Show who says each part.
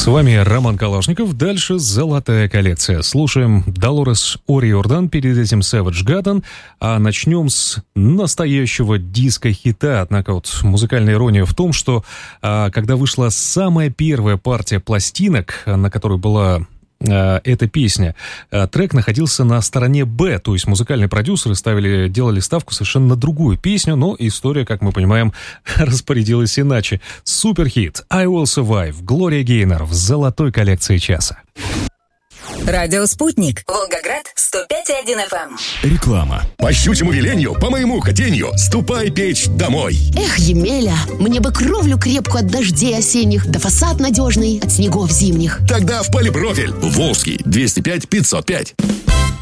Speaker 1: вами Роман Калашников. Дальше золотая коллекция. Слушаем Долорес О'Риордан, перед этим Savage Garden. А начнем с настоящего диско-хита. Однако вот музыкальная ирония в том, что когда вышла самая первая партия пластинок, на которой была эта песня, трек находился на стороне «Б», то есть музыкальные продюсеры делали ставку совершенно на другую песню, но история, как мы понимаем, распорядилась иначе. Суперхит «I Will Survive», Глория Гейнор в золотой коллекции часа.
Speaker 2: Радио «Спутник», Волгоград, 105,1 FM.
Speaker 3: Реклама. По щучьему велению, по моему хотению, ступай печь домой.
Speaker 4: Эх, Емеля, мне бы кровлю крепкую от дождей осенних, да фасад надежный от снегов зимних.
Speaker 3: Тогда в Полипрофиль. Волжский, 205 505.